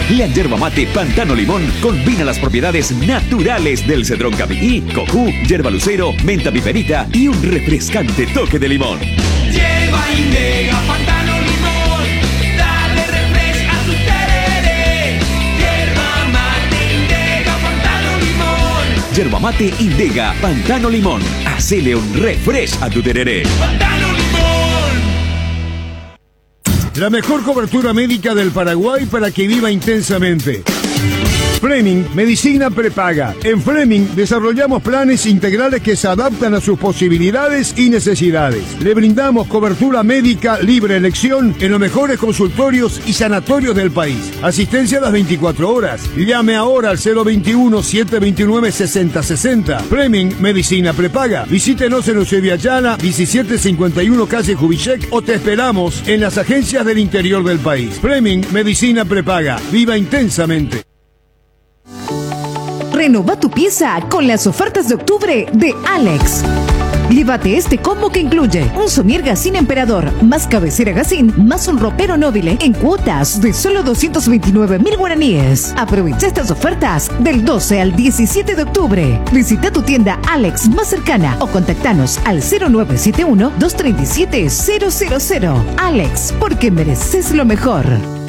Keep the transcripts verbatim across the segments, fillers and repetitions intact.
La yerba mate Pantano Limón combina las propiedades naturales del cedrón capií, cojú, yerba lucero, menta piperita y un refrescante toque de limón. Yerba Indega, Pantano Limón, dale refresh a tu tereré. Yerba mate Indega, Pantano Limón. Yerba mate Indega, Pantano Limón. Hacele un refresh a tu tereré. Pantano Limón. La mejor cobertura médica del Paraguay para que viva intensamente. Fleming Medicina Prepaga. En Fleming desarrollamos planes integrales que se adaptan a sus posibilidades y necesidades. Le brindamos cobertura médica libre elección en los mejores consultorios y sanatorios del país. Asistencia a las veinticuatro horas. Llame ahora al cero veintiuno, siete veintinueve, sesenta sesenta. Fleming Medicina Prepaga. Visítenos en Eusebio Ayala, diecisiete cincuenta y uno calle Kubitschek, o te esperamos en las agencias del interior del país. Fleming Medicina Prepaga. Viva intensamente. Renova tu pieza con las ofertas de octubre de Alex. Llévate este combo que incluye un somier Gacín Emperador, más cabecera Gacín, más un ropero Nobile en cuotas de solo doscientos veintinueve mil guaraníes. Aprovecha estas ofertas del doce al diecisiete de octubre. Visita tu tienda Alex más cercana o contactanos al cero nueve siete uno, dos tres siete, cero cero cero. Alex, porque mereces lo mejor.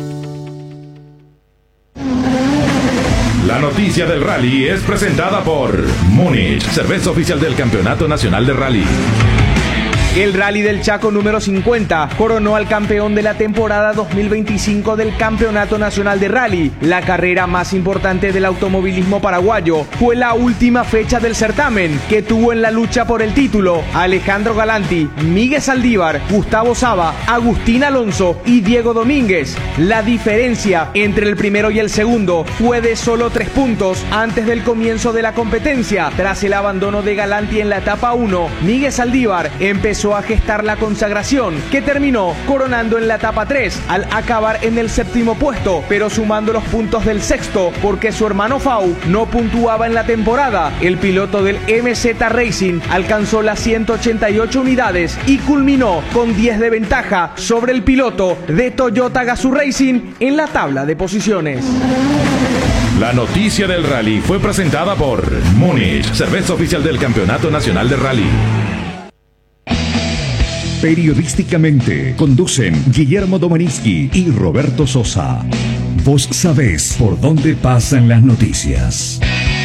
La noticia del rally es presentada por Múnich, cerveza oficial del Campeonato Nacional de Rally. El Rally del Chaco número cincuenta coronó al campeón de la temporada dos mil veinticinco del Campeonato Nacional de Rally. La carrera más importante del automovilismo paraguayo fue la última fecha del certamen, que tuvo en la lucha por el título a Alejandro Galanti, Miguel Saldívar, Gustavo Saba, Agustín Alonso y Diego Domínguez. La diferencia entre el primero y el segundo fue de solo tres puntos antes del comienzo de la competencia. Tras el abandono de Galanti en la etapa uno, Miguel Saldívar empezó a gestar la consagración, que terminó coronando en la etapa tres al acabar en el séptimo puesto, pero sumando los puntos del sexto porque su hermano Fau no puntuaba en la temporada. El piloto del M Z Racing alcanzó las ciento ochenta y ocho unidades y culminó con diez de ventaja sobre el piloto de Toyota Gazoo Racing en la tabla de posiciones. La noticia del rally fue presentada por Múnich, cerveza oficial del Campeonato Nacional de Rally. Periodísticamente conducen Guillermo Domaniski y Roberto Sosa. Vos sabés por dónde pasan las noticias.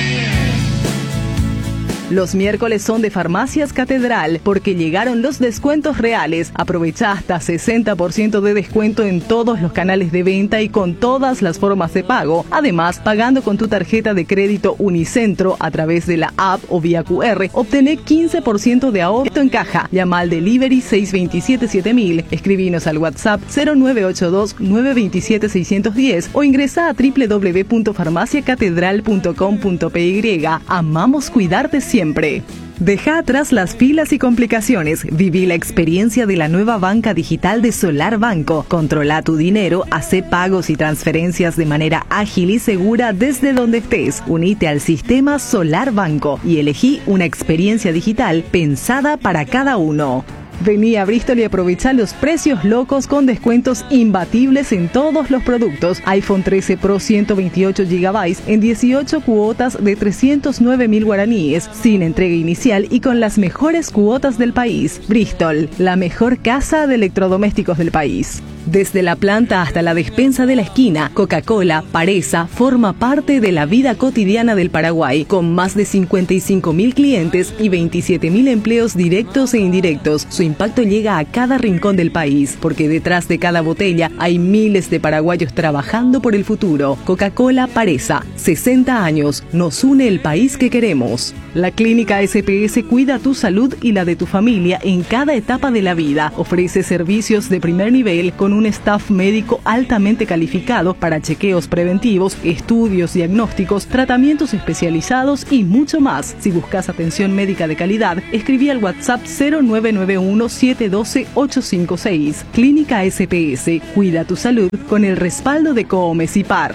Los miércoles son de Farmacias Catedral porque llegaron los descuentos reales. Aprovecha hasta sesenta por ciento de descuento en todos los canales de venta y con todas las formas de pago. Además, pagando con tu tarjeta de crédito Unicentro a través de la app o vía cu erre, obtené quince por ciento de ahorro en caja. Llama al delivery seis dos siete, siete mil, escribinos al WhatsApp cero nueve ocho dos, nueve dos siete, seis uno cero o ingresa a doble u doble u doble u punto farmacia catedral punto com punto pe i. Amamos cuidarte siempre. Siempre. Deja atrás las filas y complicaciones. Viví la experiencia de la nueva banca digital de Solar Banco. Controla tu dinero, hace pagos y transferencias de manera ágil y segura desde donde estés. Unite al sistema Solar Banco y elegí una experiencia digital pensada para cada uno. Vení a Bristol y aprovecha los precios locos con descuentos imbatibles en todos los productos. iPhone trece Pro ciento veintiocho gigabytes en dieciocho cuotas de trescientos nueve mil guaraníes, sin entrega inicial y con las mejores cuotas del país. Bristol, la mejor casa de electrodomésticos del país. Desde la planta hasta la despensa de la esquina, Coca-Cola, Paresa, forma parte de la vida cotidiana del Paraguay, con más de cincuenta y cinco mil clientes y veintisiete mil empleos directos e indirectos. Su impacto llega a cada rincón del país, porque detrás de cada botella hay miles de paraguayos trabajando por el futuro. Coca-Cola Paresa, sesenta años, nos une el país que queremos. La Clínica ese pe ese cuida tu salud y la de tu familia en cada etapa de la vida. Ofrece servicios de primer nivel con un staff médico altamente calificado para chequeos preventivos, estudios diagnósticos, tratamientos especializados y mucho más. Si buscas atención médica de calidad, escribí al WhatsApp cero nueve nueve uno, siete uno dos, ocho cinco seis. Clínica ese pe ese, cuida tu salud con el respaldo de Coomesipar.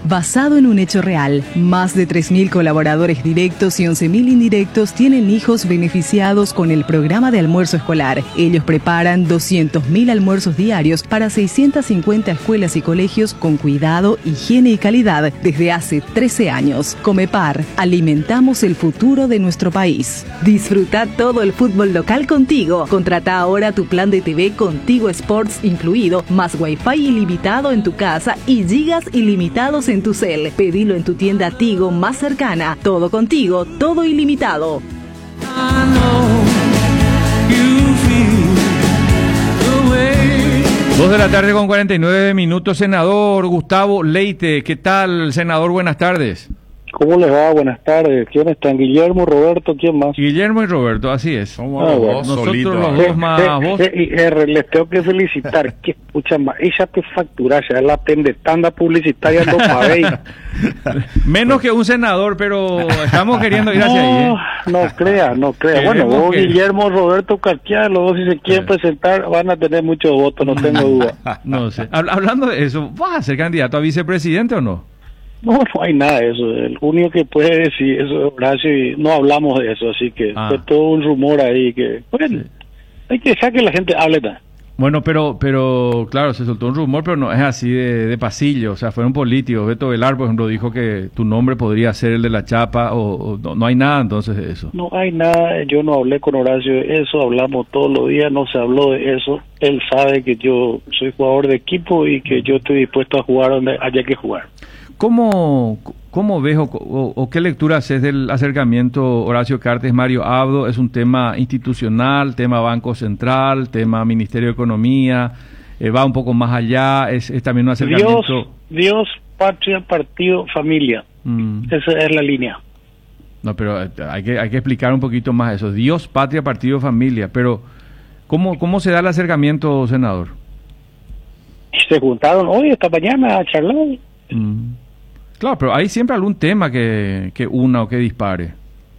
Basado en un hecho real, más de tres mil colaboradores directos y once mil indirectos tienen hijos beneficiados con el programa de almuerzo escolar. Ellos preparan doscientos mil almuerzos diarios para seiscientas cincuenta escuelas y colegios con cuidado, higiene y calidad desde hace trece años. Comepar, alimentamos el futuro de nuestro país. Disfruta todo el fútbol local contigo. Contrata ahora tu plan de T V Contigo Sports incluido, más Wi-Fi ilimitado en tu casa y gigas ilimitados en tu cel. Pedilo en tu tienda Tigo más cercana. Todo contigo, todo ilimitado. Dos de la tarde con cuarenta y nueve minutos, senador Gustavo Leite. ¿Qué tal, senador? Buenas tardes. ¿Cómo les va? Buenas tardes. ¿Quién están? Guillermo, Roberto, ¿quién más? Guillermo y Roberto, así es. Somos ah, los bueno. Nosotros solitos, los eh, dos más eh, vos. Eh, y R, les tengo que felicitar. Que escucha más. Ella te factura, ya la tende tanda publicitaria en dos Menos que un senador, pero estamos queriendo ir hacia no, ahí. ¿eh? No crea, no crea. Bueno, vos, que... Guillermo, Roberto, cualquiera, los dos, si se quieren eh. presentar, van a tener muchos votos, no tengo duda. No sé. Hablando de eso, ¿vas a ser candidato a vicepresidente o no? No, no hay nada de eso. El único que puede decir eso es Horacio y no hablamos de eso, así que ah. fue todo un rumor ahí que, bueno, sí. hay que dejar que la gente hable también. Bueno, pero, pero claro, se soltó un rumor, pero no es así de, de pasillo, o sea, fueron políticos. Beto Velar, por ejemplo, dijo que tu nombre podría ser el de la chapa, o, o no, no hay nada entonces de eso. No hay nada, yo no hablé con Horacio de eso, hablamos todos los días, no se habló de eso. Él sabe que yo soy jugador de equipo y que yo estoy dispuesto a jugar donde haya que jugar. ¿Cómo, cómo ves o, o, o qué lectura haces del acercamiento Horacio Cartes, Mario Abdo? ¿Es un tema institucional, tema Banco Central, tema Ministerio de Economía? Eh, ¿Va un poco más allá? ¿Es, es también un acercamiento? Dios, Dios, patria, partido, familia. Mm. Esa es la línea. No, pero hay que, hay que explicar un poquito más eso. Dios, patria, partido, familia. Pero, ¿cómo, cómo se da el acercamiento, senador? Se juntaron hoy, esta mañana, a charlar. Mm. Claro, pero hay siempre algún tema que, que una o que dispare.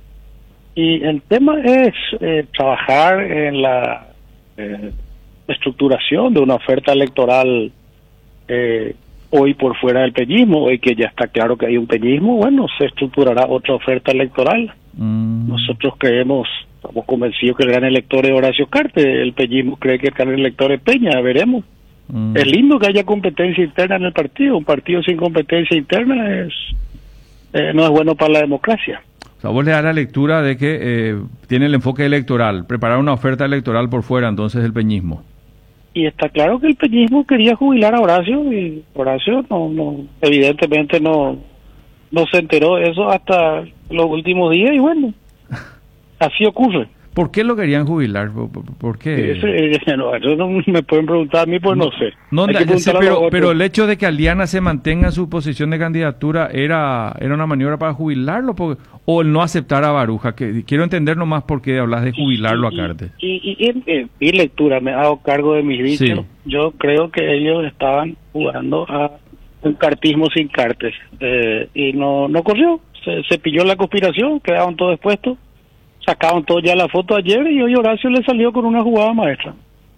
Y el tema es eh, trabajar en la eh, estructuración de una oferta electoral eh, hoy por fuera del peñismo, hoy que ya está claro que hay un peñismo, bueno, se estructurará otra oferta electoral. Mm. Nosotros creemos, estamos convencidos que el gran elector es Horacio Cartes, el peñismo cree que el gran elector es Peña, veremos. Mm. Es lindo que haya competencia interna en el partido. Un partido sin competencia interna es eh, no es bueno para la democracia. O sea, vos le das la lectura de que eh, tiene el enfoque electoral, preparar una oferta electoral por fuera, entonces el peñismo. Y está claro que el peñismo quería jubilar a Horacio y Horacio no, no, evidentemente no, no se enteró de eso hasta los últimos días y bueno, así ocurre. ¿Por qué lo querían jubilar? ¿Por, por qué? Ese, ese, no, eso no me pueden preguntar a mí, pues no, no sé. No, ya sé pero, pero el hecho de que Aliana se mantenga en su posición de candidatura era era una maniobra para jubilarlo, porque, o el no aceptar a Baruja. Que quiero entender nomás por qué hablas de jubilarlo y, a Cartes. Y, y, y, y en mi lectura, me hago cargo de mis dichos. Sí. Yo creo que ellos estaban jugando a un cartismo sin Cartes. Eh, y no, no corrió. Se, se pilló la conspiración, quedaron todos expuestos. Sacaron todo ya la foto ayer y hoy Horacio le salió con una jugada maestra.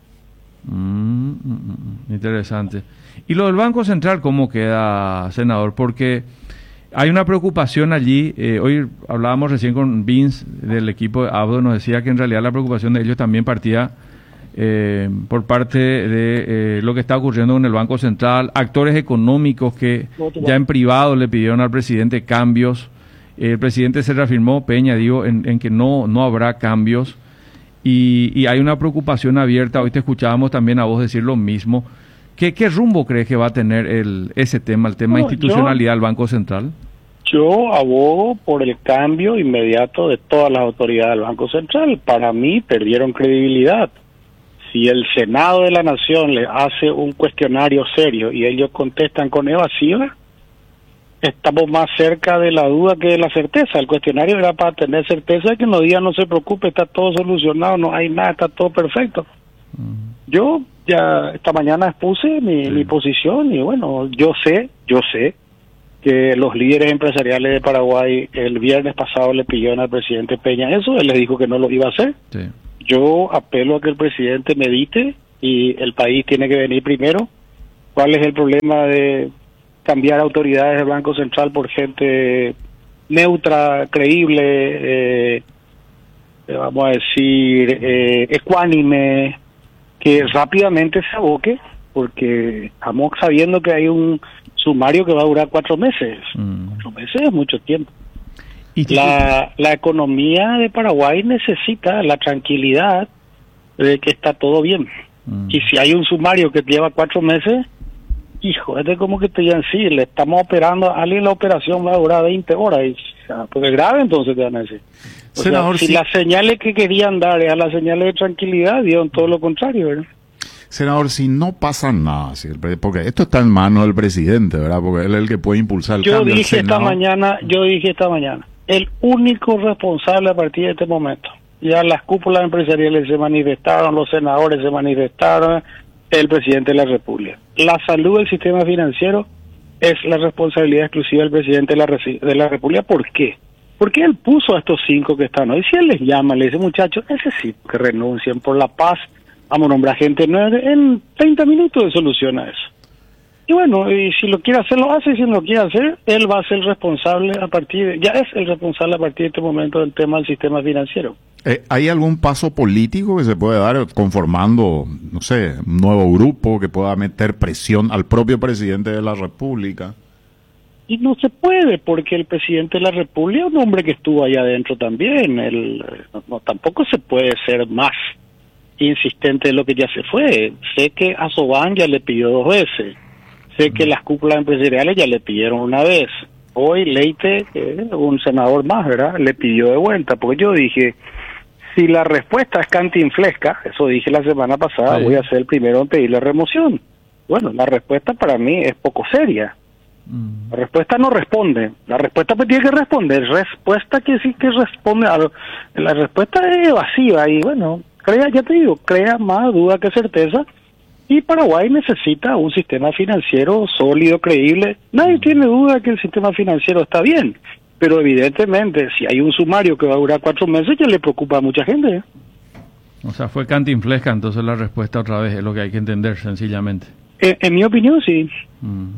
Mm, mm, interesante. ¿Y lo del Banco Central cómo queda, senador? Porque hay una preocupación allí. Eh, hoy hablábamos recién con Vince del equipo de Abdo, nos decía que en realidad la preocupación de ellos también partía eh, por parte de eh, lo que está ocurriendo con el Banco Central, actores económicos que ya en privado le pidieron al presidente cambios. El presidente se reafirmó, Peña, digo, en, en que no no habrá cambios y, y hay una preocupación abierta. Hoy te escuchábamos también a vos decir lo mismo. ¿Qué, qué rumbo crees que va a tener el ese tema, el tema no, institucionalidad yo, del Banco Central? Yo abogo por el cambio inmediato de todas las autoridades del Banco Central. Para mí perdieron credibilidad. Si el Senado de la Nación le hace un cuestionario serio y ellos contestan con evasiva, estamos más cerca de la duda que de la certeza. El cuestionario era para tener certeza de que en los días no se preocupe, está todo solucionado, no hay nada, está todo perfecto. Mm. Yo ya esta mañana expuse mi, sí. mi posición y bueno, yo sé, yo sé que los líderes empresariales de Paraguay el viernes pasado le pidieron al presidente Peña eso, él les dijo que no lo iba a hacer. Sí. Yo apelo a que el presidente medite y el país tiene que venir primero. ¿Cuál es el problema de cambiar autoridades del Banco Central por gente neutra, creíble, eh, vamos a decir, eh, ecuánime, que rápidamente se aboque, porque estamos sabiendo que hay un sumario que va a durar cuatro meses. Mm. Cuatro meses es mucho tiempo. ¿Y la, la economía de Paraguay necesita la tranquilidad de que está todo bien. Mm. Y si hay un sumario que lleva cuatro meses, hijo, es de como que te digan, sí, le estamos operando a alguien, la operación va a durar veinte horas. Y, o sea, pues es grave, entonces te van a decir. O Senador, sea, si sí. las señales que querían dar a las señales de tranquilidad, dieron todo lo contrario, ¿verdad? Senador, si no pasa nada, porque esto está en manos del presidente, ¿verdad? Porque él es el que puede impulsar el yo cambio. Dije esta mañana, yo dije esta mañana, el único responsable a partir de este momento, ya las cúpulas empresariales se manifestaron, los senadores se manifestaron, el presidente de la República. La salud del sistema financiero es la responsabilidad exclusiva del presidente de la, de la República. ¿Por qué? Porque él puso a estos cinco que están hoy. Si él les llama, le dice, muchachos, necesito que renuncien por la paz, vamos a nombrar gente nueva, en treinta minutos de soluciona eso. Y bueno, y si lo quiere hacer, lo hace, y si no lo quiere hacer, él va a ser el responsable a partir de, ya es el responsable a partir de este momento del tema del sistema financiero. Eh, ¿Hay algún paso político que se puede dar conformando, no sé, un nuevo grupo que pueda meter presión al propio presidente de la República? Y no se puede, porque el presidente de la República es un hombre que estuvo allá adentro también. Él, no, no, tampoco se puede ser más insistente de lo que ya se fue. Sé que a Sobán ya le pidió dos veces. Sé que las cúpulas empresariales ya le pidieron una vez. Hoy Leite, eh, un senador más, ¿verdad?, le pidió de vuelta, porque yo dije, si la respuesta es cantinflesca, eso dije la semana pasada, sí, voy a ser el primero en pedirle remoción. Bueno, la respuesta para mí es poco seria. Mm. La respuesta no responde. La respuesta pues tiene que responder. Respuesta que sí que responde a lo, la respuesta es evasiva y bueno, crea, ya te digo, crea más duda que certeza. Y Paraguay necesita un sistema financiero sólido, creíble. Nadie tiene duda que el sistema financiero está bien, pero evidentemente si hay un sumario que va a durar cuatro meses ya le preocupa a mucha gente, ¿eh? O sea, fue cantinflesca, entonces la respuesta otra vez es lo que hay que entender sencillamente. En, en mi opinión, sí. Mm.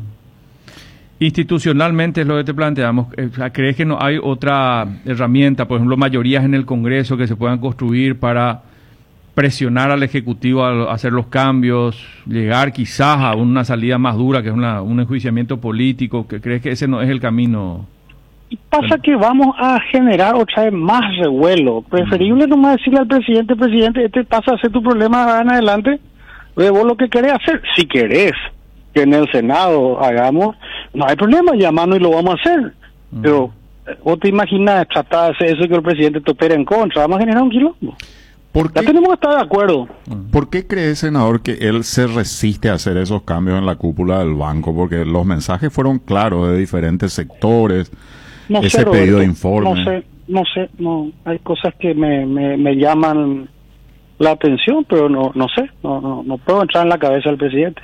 Institucionalmente es lo que te planteamos. ¿Crees que no hay otra herramienta, por ejemplo, mayorías en el Congreso que se puedan construir para presionar al Ejecutivo a hacer los cambios, llegar quizás a una salida más dura, que es una, un enjuiciamiento político? ¿Que crees que ese no es el camino? Y pasa que vamos a generar otra vez más revuelo. Preferible mm. nomás decirle al presidente, presidente, este pasa a ser tu problema en adelante, ve vos lo que querés hacer. Si querés que en el Senado hagamos, no hay problema, llamarnos y lo vamos a hacer. Mm. Pero vos te imaginas tratar de hacer eso y que el presidente te opere en contra, vamos a generar un quilombo. ¿Por qué, ya tenemos que estar de acuerdo. ¿Por qué cree, senador, que él se resiste a hacer esos cambios en la cúpula del banco? Porque los mensajes fueron claros de diferentes sectores, no ese sé, pedido Roberto, de informe. No sé, no sé, no, hay cosas que me, me, me llaman la atención, pero no no sé, no, no, no puedo entrar en la cabeza del presidente.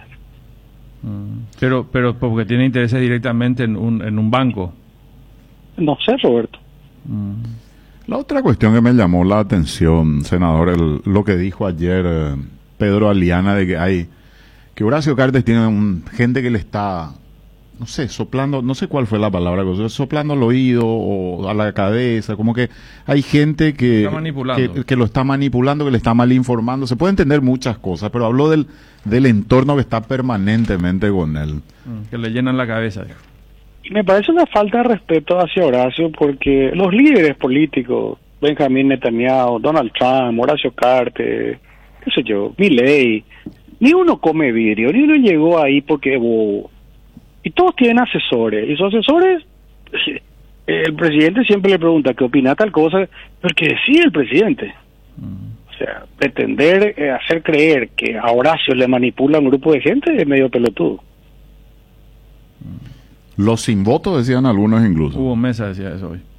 Mm. Pero pero porque tiene intereses directamente en un, en un banco. No sé, Roberto. Mm. La otra cuestión que me llamó la atención, senador, el, lo que dijo ayer eh, Pedro Aliana, de que hay, que Horacio Cartes tiene un, gente que le está, no sé, soplando, no sé cuál fue la palabra, soplando al oído o a la cabeza, como que hay gente que, está manipulando. que, que lo está manipulando, que le está mal informando. Se puede entender muchas cosas, pero habló del, del entorno que está permanentemente con él. Que le llenan la cabeza, dijo. Me parece una falta de respeto hacia Horacio, porque los líderes políticos, Benjamín Netanyahu, Donald Trump, Horacio Cartes, qué sé yo, Milei, ni uno come vidrio, ni uno llegó ahí porque bobo. Y todos tienen asesores, y sus asesores, el presidente siempre le pregunta qué opina tal cosa, porque decide el presidente. Mm. O sea, pretender eh, hacer creer que a Horacio le manipula un grupo de gente es medio pelotudo. Los sin voto, decían algunos incluso. Hugo Mesa decía eso hoy.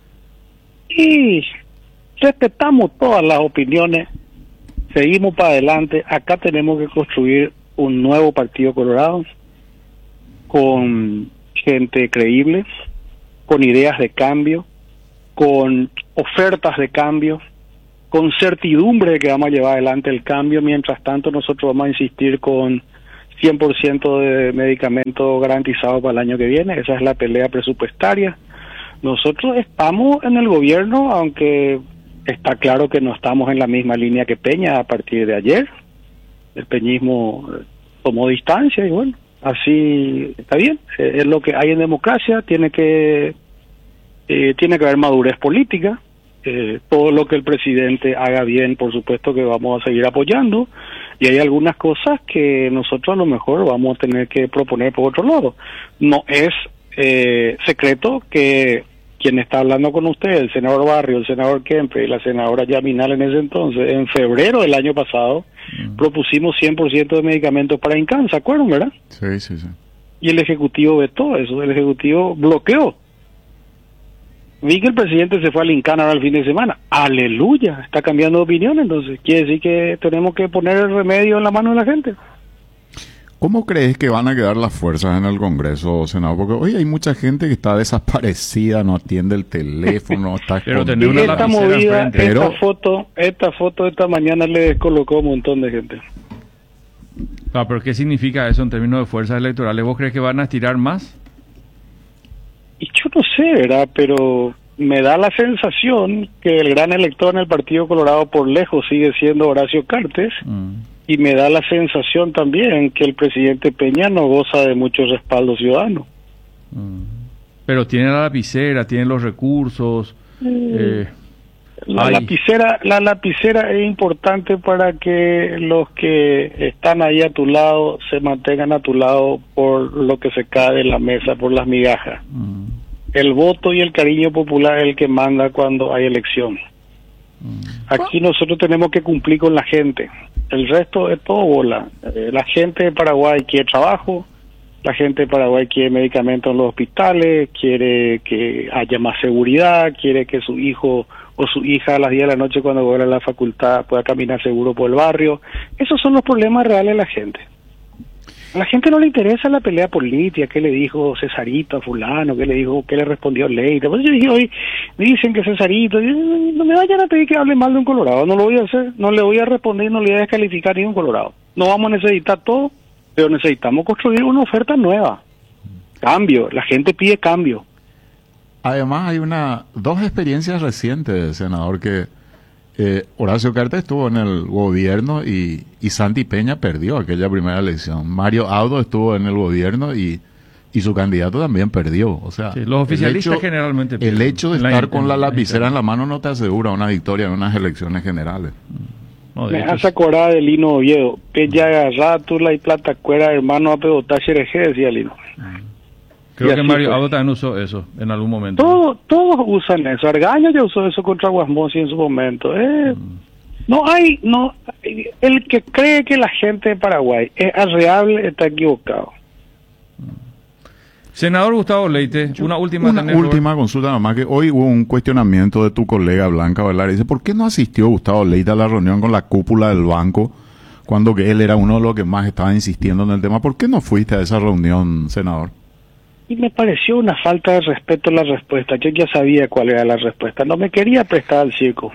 Y respetamos todas las opiniones, seguimos para adelante. Acá tenemos que construir un nuevo Partido Colorado con gente creíble, con ideas de cambio, con ofertas de cambio, con certidumbre de que vamos a llevar adelante el cambio. Mientras tanto, nosotros vamos a insistir con cien por ciento de medicamento garantizado para el año que viene. Esa es la pelea presupuestaria. Nosotros estamos en el gobierno, aunque está claro que no estamos en la misma línea que Peña a partir de ayer. El peñismo tomó distancia y bueno, así está bien. Eh, es lo que hay en democracia, tiene que eh, tiene que haber madurez política. Eh, todo lo que el presidente haga bien, por supuesto que vamos a seguir apoyando, y hay algunas cosas que nosotros a lo mejor vamos a tener que proponer por otro lado. No es eh, secreto que quien está hablando con usted, el senador Barrio, el senador Kempe y la senadora Yaminal en ese entonces, en febrero del año pasado, mm. propusimos cien por ciento de medicamentos para INCAN, ¿se acuerdan, verdad? Sí, sí, sí. Y el Ejecutivo vetó eso, el Ejecutivo bloqueó. Vi que el presidente se fue al INCAN ahora el fin de semana. ¡Aleluya! Está cambiando de opinión, entonces. Quiere decir que tenemos que poner el remedio en la mano de la gente. ¿Cómo crees que van a quedar las fuerzas en el Congreso, senador? Porque hoy hay mucha gente que está desaparecida, no atiende el teléfono, está pero tener una esta movida, esta pero... foto, esta foto de esta mañana le descolocó a un montón de gente. Ah, pero ¿qué significa eso en términos de fuerzas electorales? ¿Vos crees que van a estirar más? Y yo no sé, ¿verdad? Pero me da la sensación que el gran elector en el Partido Colorado por lejos sigue siendo Horacio Cartes. Mm. Y me da la sensación también que el presidente Peña no goza de mucho respaldo ciudadano. Mm. Pero tiene la lapicera, tiene los recursos. Mm. Eh, la hay... lapicera, la lapicera es importante para que los que están ahí a tu lado se mantengan a tu lado por lo que se cae de la mesa, por las migajas. Mm. El voto y el cariño popular es el que manda cuando hay elección. Mm. Aquí nosotros tenemos que cumplir con la gente. El resto es todo bola. Eh, la gente de Paraguay quiere trabajo, la gente de Paraguay quiere medicamentos en los hospitales, quiere que haya más seguridad, quiere que su hijo o su hija a las diez de la noche cuando vuelva a la facultad pueda caminar seguro por el barrio. Esos son los problemas reales de la gente. A la gente no le interesa la pelea política, qué le dijo Cesarito a fulano, qué le dijo, qué le respondió Leite. Pues yo dije hoy, dicen que Cesarito, no me vayan a pedir que hable mal de un colorado, no lo voy a hacer, no le voy a responder, no le voy a descalificar ni un colorado. No vamos a necesitar todo, pero necesitamos construir una oferta nueva. Cambio, la gente pide cambio. Además hay una dos experiencias recientes, senador, que Eh, Horacio Cartes estuvo en el gobierno y, y Santi Peña perdió aquella primera elección. Mario Audo estuvo en el gobierno y, y su candidato también perdió. O sea, sí, los oficialistas el hecho, generalmente el hecho de estar la, con la lapicera en la mano no te asegura una victoria en unas elecciones generales. No, me hace acordar de Lino Oviedo. Peña agarrada, tula y plata cuera, hermano a pegotar xereje, decía Lino. Creo que Mario Audo también usó eso en algún momento. Todo, todos usan eso. Argaño ya usó eso contra Guasmosi en su momento. Eh, mm. No hay, no, el que cree que la gente de Paraguay es arreable está equivocado. Senador Gustavo Leite, una última una última consulta nomás, que hoy hubo un cuestionamiento de tu colega Blanca Velar. Dice, ¿por qué no asistió Gustavo Leite a la reunión con la cúpula del banco cuando que él era uno de los que más estaba insistiendo en el tema? ¿Por qué no fuiste a esa reunión, senador? Y me pareció una falta de respeto la respuesta. Yo ya sabía cuál era la respuesta. No me quería prestar al circo.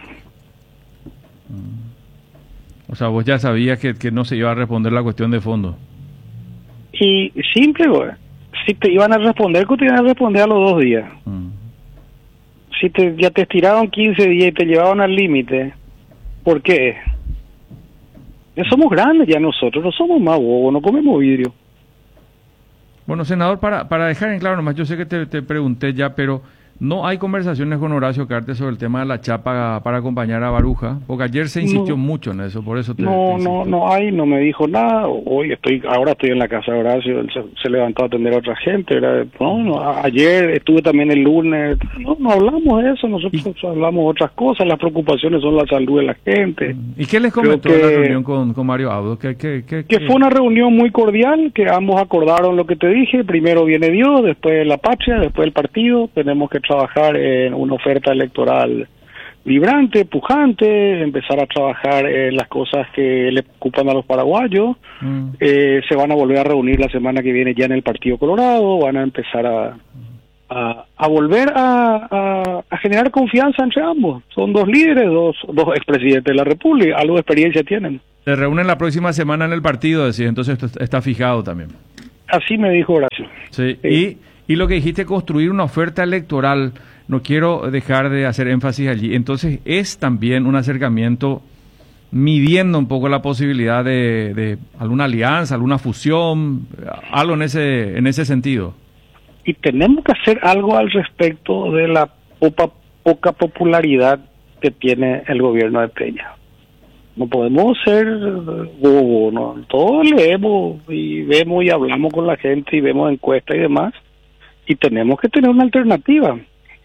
O sea, vos ya sabías que, que no se iba a responder la cuestión de fondo. Y simple, güey. Si te iban a responder, que te iban a responder a los dos días. Mm. Si te, ya te estiraron quince días y te llevaban al límite, ¿por qué? Ya somos grandes ya nosotros, no somos más bobos, no comemos vidrio. Bueno, senador, para, para dejar en claro nomás, yo sé que te, te pregunté ya, pero ¿no hay conversaciones con Horacio Cartes sobre el tema de la chapa para acompañar a Baruja? Porque ayer se insistió no, mucho en eso, por eso te No, te no, no hay, no me dijo nada. Hoy estoy, ahora estoy en la casa de Horacio, él se, se levantó a atender a otra gente. Era, no, no, a, ayer estuve también el lunes, no, no hablamos de eso, nosotros ¿Y? hablamos de otras cosas, las preocupaciones son la salud de la gente. ¿Y qué les comentó en la reunión con, con Mario Audo? ¿Qué, qué, qué, que qué? Fue una reunión muy cordial, que ambos acordaron lo que te dije, primero viene Dios, después la patria, después el partido, tenemos que trabajar en una oferta electoral vibrante, pujante, empezar a trabajar en las cosas que le ocupan a los paraguayos. Mm. Eh, se van a volver a reunir la semana que viene ya en el Partido Colorado, van a empezar a, a, a volver a, a, a generar confianza entre ambos. Son dos líderes, dos, dos expresidentes de la República, algo de experiencia tienen. Se reúnen la próxima semana en el partido, decís, entonces esto está fijado también. Así me dijo Horacio. Sí, sí. Y, y lo que dijiste, construir una oferta electoral, no quiero dejar de hacer énfasis allí, entonces es también un acercamiento midiendo un poco la posibilidad de, de alguna alianza, alguna fusión, algo en ese, en ese sentido. Y tenemos que hacer algo al respecto de la poca, poca popularidad que tiene el gobierno de Peña. No podemos ser bobos, ¿no? Todos leemos y vemos y hablamos con la gente y vemos encuestas y demás, y tenemos que tener una alternativa.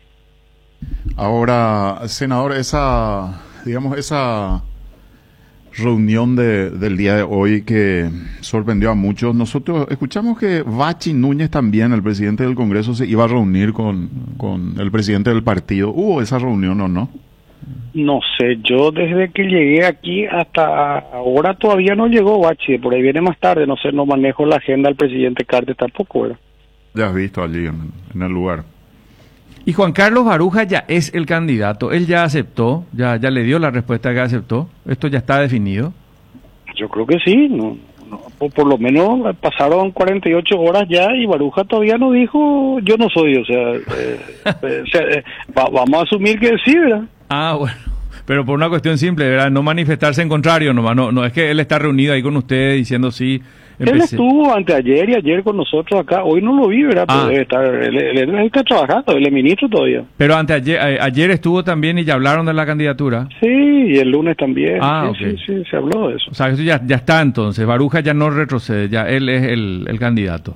Ahora, senador, esa, digamos, esa reunión de, del día de hoy que sorprendió a muchos, nosotros escuchamos que Bachi Núñez también, el presidente del Congreso, se iba a reunir con, con el presidente del partido. ¿Hubo esa reunión o no? No sé, yo desde que llegué aquí hasta ahora todavía no llegó Bachi, por ahí viene más tarde, no sé, no manejo la agenda del presidente Cartes tampoco, ¿verdad? Ya has visto allí en, en el lugar. Y Juan Carlos Baruja ya es el candidato, él ya aceptó, ya ya le dio la respuesta que aceptó, esto ya está definido. Yo creo que sí, no, no, por, por lo menos pasaron cuarenta y ocho horas ya y Baruja todavía no dijo yo no soy, o sea, eh, eh, o sea eh, va, vamos a asumir que sí, ¿verdad? Ah, bueno, pero por una cuestión simple, ¿verdad? No manifestarse en contrario nomás, no, no es que él está reunido ahí con ustedes diciendo sí. Empecé. Él estuvo anteayer y ayer con nosotros acá, hoy no lo vi, ¿verdad? Pero ah. debe estar, él, él, él está trabajando, él es ministro todavía. Pero anteayer, eh, ayer estuvo también y ya hablaron de la candidatura. Sí, y el lunes también, ah, sí, okay. sí, sí, se habló de eso. O sea, eso ya, ya está entonces, Baruja ya no retrocede, ya él es el, el candidato.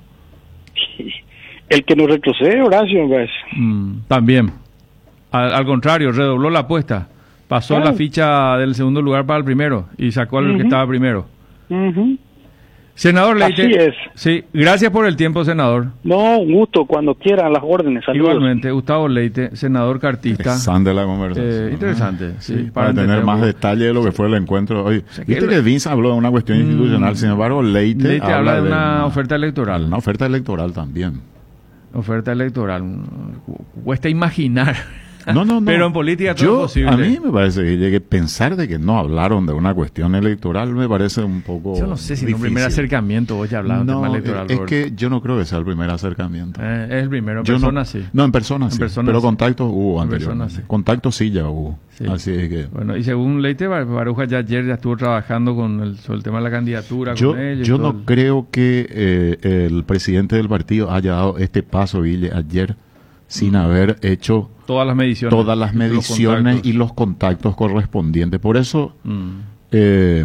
El que no retrocede, Horacio, me parece. Mm, también, al, al contrario, redobló la apuesta. Pasó claro. la ficha del segundo lugar para el primero y sacó al uh-huh. que estaba primero. Uh-huh. Senador Leite. Así es. Sí, gracias por el tiempo, senador. No, un gusto, cuando quieran, las órdenes. Saludos. Igualmente, Gustavo Leite, senador cartista. Interesante la conversación. Eh, interesante, sí. sí para, para tener más detalle de lo que fue el encuentro. Oye, o sea, viste que, que Vince habló de una cuestión mm, institucional, sin embargo, Leite, Leite habla, habla de, de una, una oferta electoral. Una oferta electoral también. Oferta electoral. Cuesta imaginar. No, no, no. Pero en política todo Yo, es posible. A mí me parece que llegué, pensar de que no hablaron de una cuestión electoral me parece un poco Yo no sé si difícil. en un primer acercamiento vos ya hablaron no, de tema electoral. Es Robert. que yo no creo que sea el primer acercamiento. Eh, es el primero, en yo persona no, sí. No, en persona en sí. Persona pero sí. contactos hubo anteriormente. Sí. Contactos sí ya hubo. Sí. Así es que... Bueno, y según Leite, Baruja ya ayer ya estuvo trabajando con el, sobre el tema de la candidatura yo, con ellos. Yo no el... creo que eh, el presidente del partido haya dado este paso, Ville, ayer sin mm. haber hecho todas las mediciones, todas las mediciones los y los contactos correspondientes. Por eso mm. eh,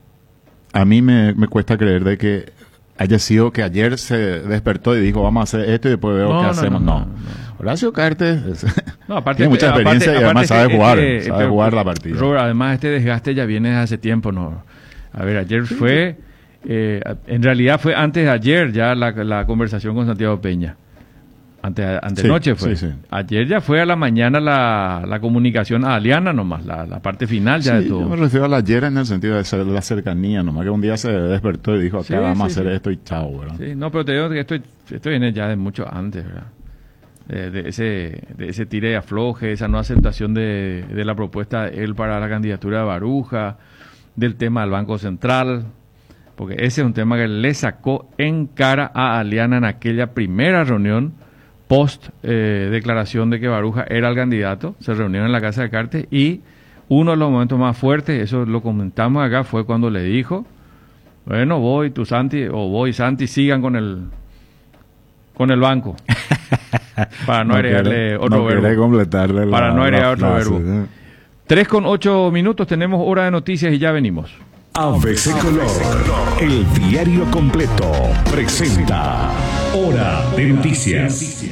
a mí me, me cuesta creer de que haya sido que ayer se despertó y dijo vamos a hacer esto y después veo no, qué no, hacemos. No, no, no, no. Horacio Cartes no, aparte, tiene mucha experiencia aparte, y además aparte, sabe jugar, este, sabe este, jugar la partida. Robert, además este desgaste ya viene desde hace tiempo, ¿no? A ver, ayer sí. fue, eh, en realidad fue antes de ayer ya la, la conversación con Santiago Peña. Ante, antenoche sí, fue. Sí, sí. Ayer ya fue a la mañana la, la comunicación a Aliana nomás, la, la parte final ya sí, de todo. Yo me refiero a la ayer en el sentido de ser la cercanía, nomás que un día se despertó y dijo, acá sí, vamos sí, a hacer sí. esto y chao, ¿verdad? Sí, no, pero te digo que esto, esto viene ya de mucho antes, ¿verdad? De, de ese de ese tire y afloje, esa no aceptación de, de la propuesta de él para la candidatura de Baruja, del tema del Banco Central, porque ese es un tema que le sacó en cara a Aliana en aquella primera reunión post eh, declaración de que Baruja era el candidato. Se reunieron en la Casa de Cartes y uno de los momentos más fuertes, eso lo comentamos acá, fue cuando le dijo, bueno, voy, tú Santi, o voy Santi, sigan con el con el banco. Para no, no agregarle quiere, otro no verbo. Completarle para la, no agregar otro frase, verbo. ¿eh? Tres con ocho minutos, tenemos hora de noticias y ya venimos. A B C Color, el diario completo, presenta Hora de Noticias.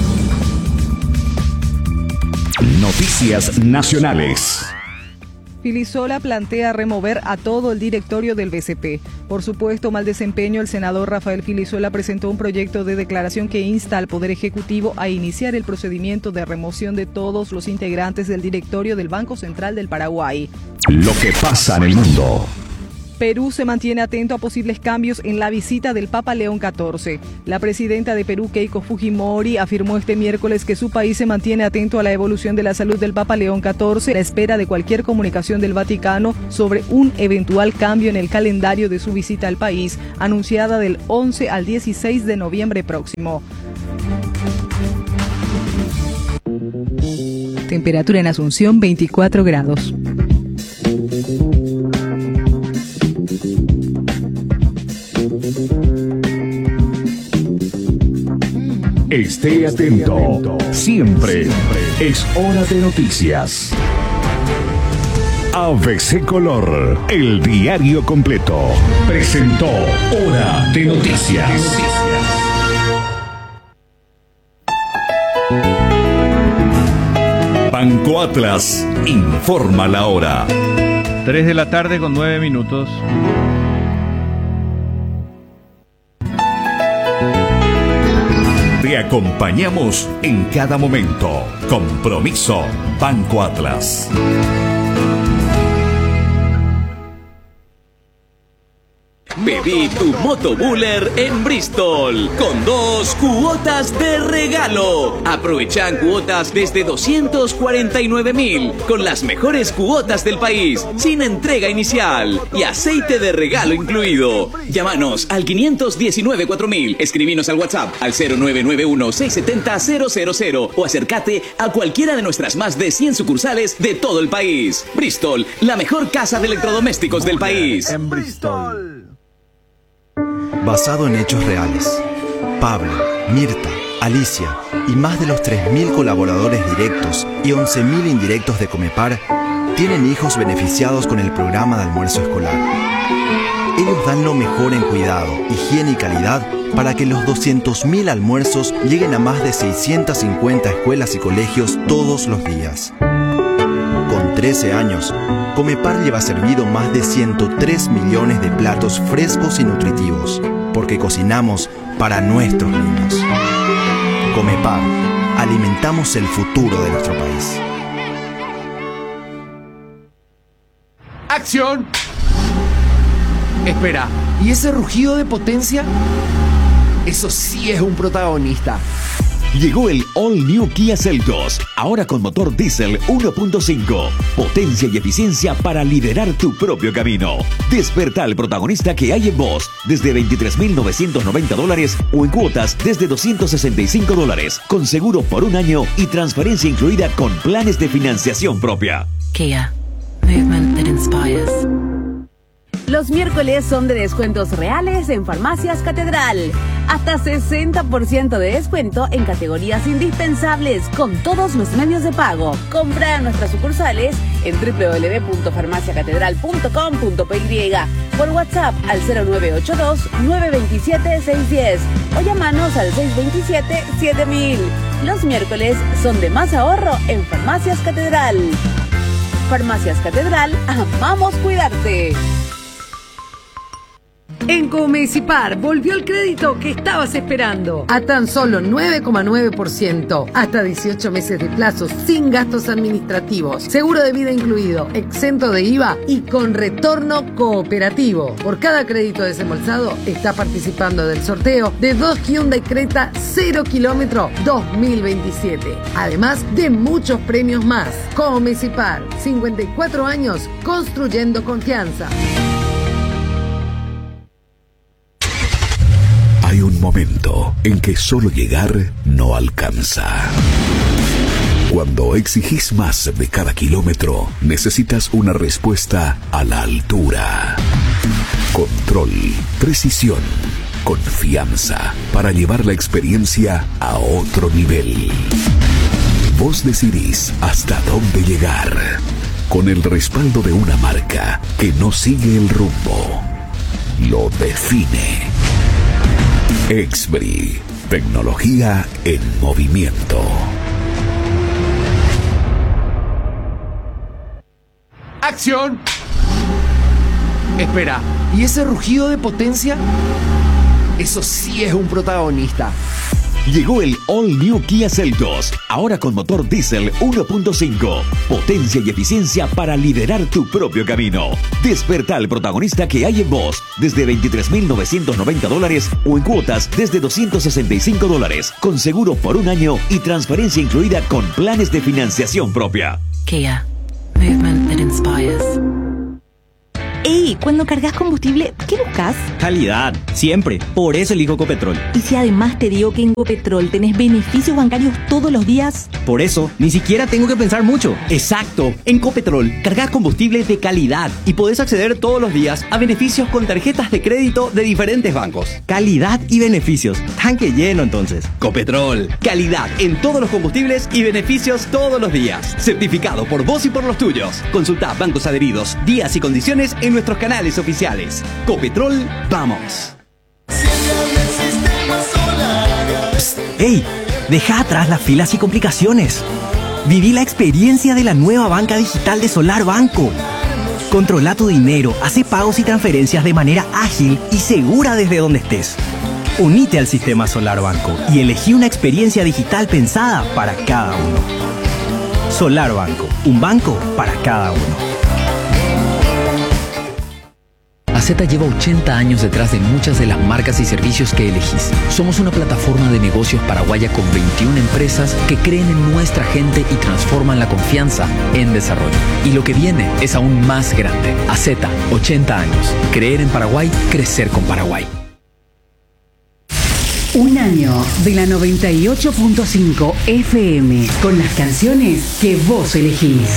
Noticias nacionales. Filisola plantea remover a todo el directorio del B C P. Por supuesto mal desempeño, el senador Rafael Filisola presentó un proyecto de declaración que insta al Poder Ejecutivo a iniciar el procedimiento de remoción de todos los integrantes del directorio del Banco Central del Paraguay. Lo que pasa en el mundo. Perú se mantiene atento a posibles cambios en la visita del Papa León catorce. La presidenta de Perú, Keiko Fujimori, afirmó este miércoles que su país se mantiene atento a la evolución de la salud del Papa León catorce, a la espera de cualquier comunicación del Vaticano sobre un eventual cambio en el calendario de su visita al país, anunciada del once al dieciséis de noviembre próximo. Temperatura en Asunción veinticuatro grados. Esté atento. Siempre es hora de noticias. A B C Color, el diario completo, presentó Hora de Noticias. Banco Atlas informa la hora. tres de la tarde con nueve minutos. Te acompañamos en cada momento. Compromiso Banco Atlas. Pedí tu motobuller en Bristol con dos cuotas de regalo. Aprovechan cuotas desde doscientos cuarenta y nueve mil con las mejores cuotas del país, sin entrega inicial y aceite de regalo incluido. Llámanos al quinientos diecinueve cuatro mil, escribinos al WhatsApp al cero nueve nueve uno seis siete cero cero cero cero o acércate a cualquiera de nuestras más de cien sucursales de todo el país. Bristol, la mejor casa de electrodomésticos del país. En Bristol. Basado en hechos reales, Pablo, Mirta, Alicia y más de los tres mil colaboradores directos y once mil indirectos de Comepar tienen hijos beneficiados con el programa de almuerzo escolar. Ellos dan lo mejor en cuidado, higiene y calidad para que los doscientos mil almuerzos lleguen a más de seiscientas cincuenta escuelas y colegios todos los días. Con trece años, Comepar lleva servido más de ciento tres millones de platos frescos y nutritivos, porque cocinamos para nuestros niños. Comepar, alimentamos el futuro de nuestro país. ¡Acción! Espera, ¿y ese rugido de potencia? Eso sí es un protagonista. Llegó el All New Kia Seltos, ahora con motor diésel uno punto cinco. Potencia y eficiencia para liderar tu propio camino. Desperta al protagonista que hay en vos, desde veintitrés mil novecientos noventa dólares o en cuotas desde doscientos sesenta y cinco dólares, con seguro por un año y transferencia incluida con planes de financiación propia. Kia, movement that inspires. Los miércoles son de descuentos reales en Farmacias Catedral. Hasta sesenta por ciento de descuento en categorías indispensables con todos los medios de pago. Compra en nuestras sucursales en doble u doble u doble u punto farmacia catedral punto com punto p y, por WhatsApp al cero nueve ocho dos nueve dos siete seis uno cero o llamanos al seis dos siete siete mil. Los miércoles son de más ahorro en Farmacias Catedral. Farmacias Catedral, amamos cuidarte. En Comecipar volvió el crédito que estabas esperando a tan solo nueve coma nueve por ciento, hasta dieciocho meses de plazo sin gastos administrativos, seguro de vida incluido, exento de I V A y con retorno cooperativo. Por cada crédito desembolsado está participando del sorteo de dos Hyundai Creta cero kilómetro dos mil veintisiete, además de muchos premios más. Comecipar, cincuenta y cuatro años construyendo confianza. Hay un momento en que solo llegar no alcanza. Cuando exigís más de cada kilómetro, necesitas una respuesta a la altura. Control, precisión, confianza para llevar la experiencia a otro nivel. Vos decidís hasta dónde llegar, con el respaldo de una marca que no sigue el rumbo, lo define. Exbri, tecnología en movimiento. ¡Acción! Espera, ¿y ese rugido de potencia? Eso sí es un protagonista. Llegó el All New Kia Seltos, ahora con motor diésel uno punto cinco. Potencia y eficiencia para liderar tu propio camino. Desperta al protagonista que hay en vos desde veintitrés mil novecientos noventa dólares o en cuotas desde doscientos sesenta y cinco dólares, con seguro por un año y transferencia incluida con planes de financiación propia. Kia. Movement that inspires. Ey, cuando cargas combustible, ¿qué buscas? Calidad, siempre. Por eso elijo Copetrol. Y si además te digo que en Copetrol tenés beneficios bancarios todos los días. Por eso, ni siquiera tengo que pensar mucho. Exacto. En Copetrol, cargas combustible de calidad y podés acceder todos los días a beneficios con tarjetas de crédito de diferentes bancos. Calidad y beneficios. Tanque lleno entonces. Copetrol. Calidad en todos los combustibles y beneficios todos los días. Certificado por vos y por los tuyos. Consulta bancos adheridos, días y condiciones en nuestros canales oficiales. Copetrol, vamos. Psst, ¡Ey! Deja atrás las filas y complicaciones. Viví la experiencia de la nueva banca digital de Solar Banco. Controla tu dinero, hace pagos y transferencias de manera ágil y segura desde donde estés. Unite al sistema Solar Banco y elegí una experiencia digital pensada para cada uno. Solar Banco, un banco para cada uno. Azeta lleva ochenta años detrás de muchas de las marcas y servicios que elegís. Somos una plataforma de negocios paraguaya con veintiuna empresas que creen en nuestra gente y transforman la confianza en desarrollo. Y lo que viene es aún más grande. Azeta, ochenta años. Creer en Paraguay, crecer con Paraguay. Un año de la noventa y ocho punto cinco F M con las canciones que vos elegís.